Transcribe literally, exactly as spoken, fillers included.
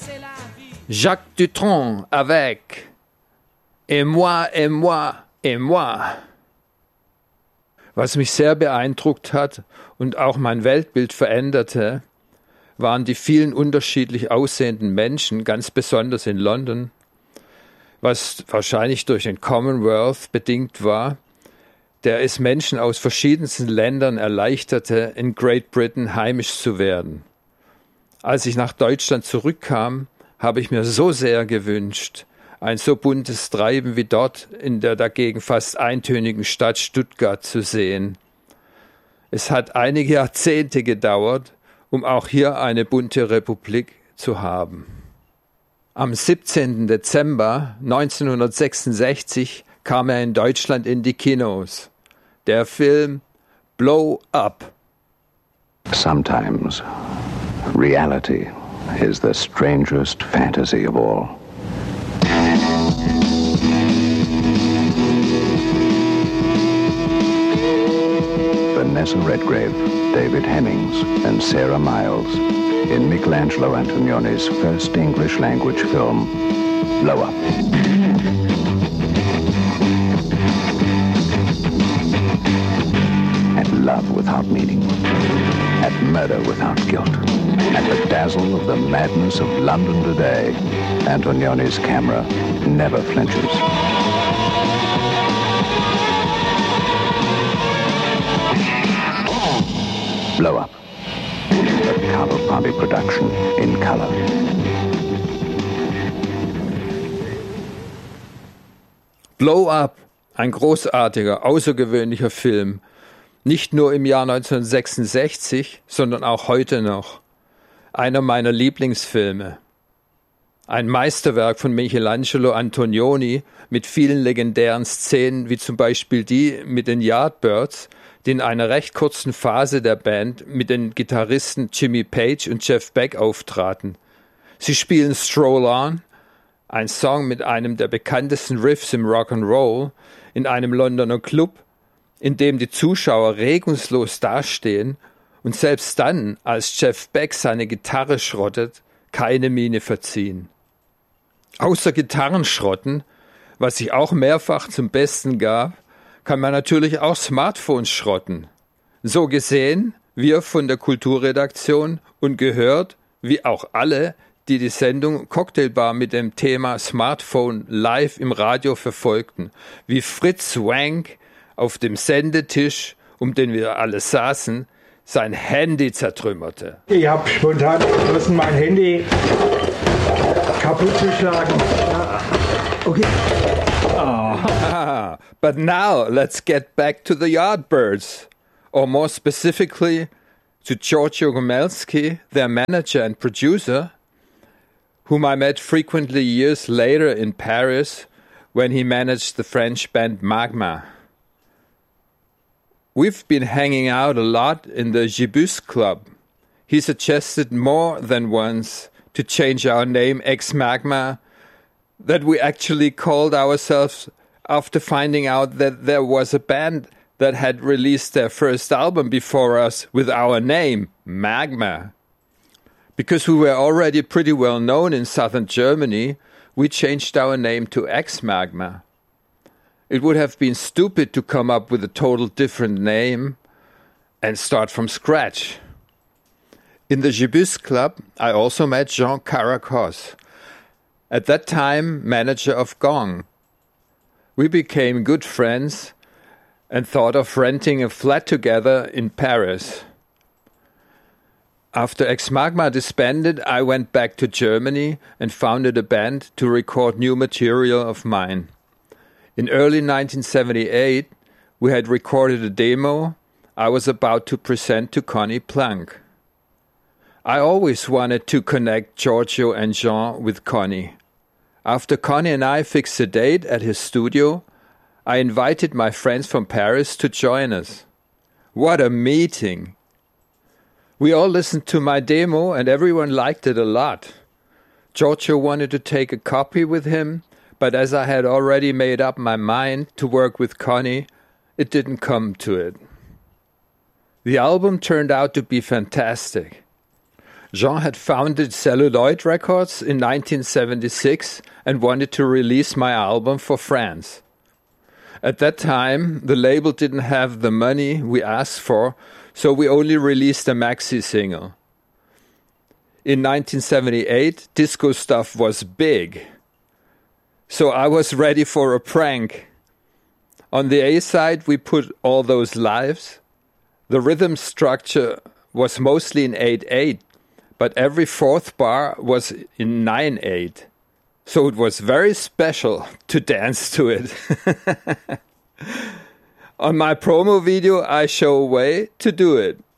Jacques Dutronc avec Et moi, et moi, et moi. Was mich sehr beeindruckt hat und auch mein Weltbild veränderte, waren die vielen unterschiedlich aussehenden Menschen, ganz besonders in London, was wahrscheinlich durch den Commonwealth bedingt war, der es Menschen aus verschiedensten Ländern erleichterte, in Great Britain heimisch zu werden. Als ich nach Deutschland zurückkam, habe ich mir so sehr gewünscht, ein so buntes Treiben wie dort in der dagegen fast eintönigen Stadt Stuttgart zu sehen. Es hat einige Jahrzehnte gedauert, um auch hier eine bunte Republik zu haben. Am siebzehnten Dezember neunzehnhundertsechsundsechzig kam er in Deutschland in die Kinos. Der Film Blow Up. Sometimes reality is the strangest fantasy of all. Vanessa Redgrave, David Hemmings, and Sarah Miles in Michelangelo Antonioni's first English-language film, Blow Up. At love without meaning, at murder without guilt, at the dazzle of the madness of London today, Antonioni's camera never flinches. Blow Up, a Cavalcante production in color. Blow Up, ein großartiger, außergewöhnlicher Film, nicht nur im Jahr neunzehnhundertsechsundsechzig, sondern auch heute noch. Einer meiner Lieblingsfilme. Ein Meisterwerk von Michelangelo Antonioni mit vielen legendären Szenen, wie zum Beispiel die mit den Yardbirds, die in einer recht kurzen Phase der Band mit den Gitarristen Jimmy Page und Jeff Beck auftraten. Sie spielen Stroll On, ein Song mit einem der bekanntesten Riffs im Rock'n'Roll, in einem Londoner Club, in dem die Zuschauer regungslos dastehen und selbst dann, als Jeff Beck seine Gitarre schrottet, keine Miene verziehen. Außer Gitarrenschrotten, was sich auch mehrfach zum Besten gab, kann man natürlich auch Smartphones schrotten. So gesehen, wir von der Kulturredaktion und gehört, wie auch alle, die die Sendung Cocktailbar mit dem Thema Smartphone live im Radio verfolgten, wie Fritz Wank auf dem Sendetisch, um den wir alle saßen, sein Handy zertrümmerte. Ich habe spontan beschlossen, mein Handy kaputt zu schlagen. Okay. Oh. But now let's get back to the Yardbirds, or more specifically to Giorgio Gomelsky, their manager and producer, whom I met frequently years later in Paris when he managed the French band Magma. We've been hanging out a lot in the Gibus Club. He suggested more than once to change our name Ex-Magma, that we actually called ourselves after finding out that there was a band that had released their first album before us with our name, Magma. Because we were already pretty well known in southern Germany, we changed our name to Ex-Magma. It would have been stupid to come up with a total different name and start from scratch. In the Gibus Club, I also met Jean Caracos, at that time manager of Gong. We became good friends and thought of renting a flat together in Paris. After Ex-Magma disbanded, I went back to Germany and founded a band to record new material of mine. In early nineteen seventy-eight, we had recorded a demo I was about to present to Conny Plank. I always wanted to connect Giorgio and Jean with Conny. After Conny and I fixed a date at his studio, I invited my friends from Paris to join us. What a meeting! We all listened to my demo and everyone liked it a lot. Giorgio wanted to take a copy with him, but as I had already made up my mind to work with Conny, it didn't come to it. The album turned out to be fantastic. Jean had founded Celluloid Records in nineteen seventy-six and wanted to release my album for France. At that time, the label didn't have the money we asked for, so we only released a maxi single. In nineteen seventy-eight, disco stuff was big, so I was ready for a prank. On the A side, we put All Those Lives. The rhythm structure was mostly in eight eight, but every fourth bar was in nine eight. So it was very special to dance to it. On my promo video, I show a way to do it.